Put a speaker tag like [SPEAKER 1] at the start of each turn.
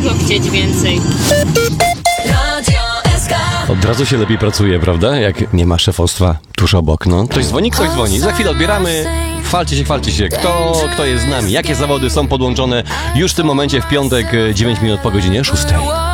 [SPEAKER 1] czego chcieć więcej?
[SPEAKER 2] Od razu się lepiej pracuje, prawda? Jak nie ma szefostwa tuż obok, no. Ktoś dzwoni. Za chwilę odbieramy. Chwalcie się. Kto jest z nami? Jakie zawody są podłączone już w tym momencie w piątek, 9 minut po godzinie 6.